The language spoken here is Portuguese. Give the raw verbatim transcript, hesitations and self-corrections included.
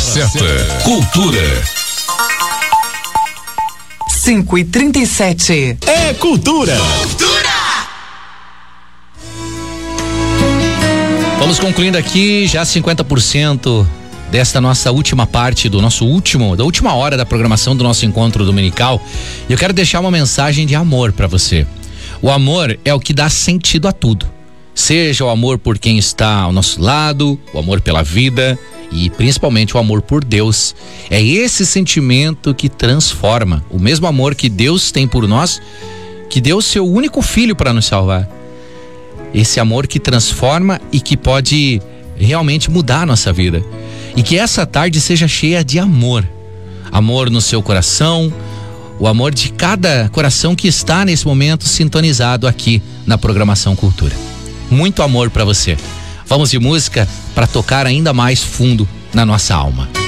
certa. Cultura. cinco e trinta e sete. É cultura. Cultura. Vamos concluindo aqui já cinquenta por cento desta nossa última parte, do nosso último, da última hora da programação do nosso encontro dominical. E eu quero deixar uma mensagem de amor para você. O amor é o que dá sentido a tudo. Seja o amor por quem está ao nosso lado, o amor pela vida e principalmente o amor por Deus. É esse sentimento que transforma. O mesmo amor que Deus tem por nós, que deu o seu único filho para nos salvar. Esse amor que transforma e que pode realmente mudar a nossa vida. E que essa tarde seja cheia de amor. Amor no seu coração, o amor de cada coração que está nesse momento sintonizado aqui na programação Cultura. Muito amor para você. Vamos de música para tocar ainda mais fundo na nossa alma.